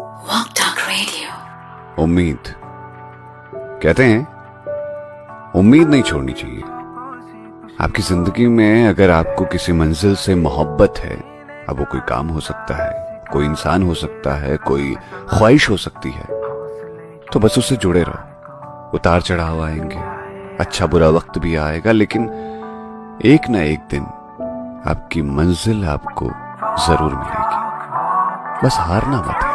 Walk Talk Radio। उम्मीद कहते हैं उम्मीद नहीं छोड़नी चाहिए। आपकी जिंदगी में अगर आपको किसी मंजिल से मोहब्बत है, अब वो कोई काम हो सकता है, कोई इंसान हो सकता है, कोई ख्वाहिश हो सकती है, तो बस उससे जुड़े रहो। उतार चढ़ाव आएंगे, अच्छा बुरा वक्त भी आएगा, लेकिन एक ना एक दिन आपकी मंजिल आपको जरूर मिलेगी। बस हारना मत है।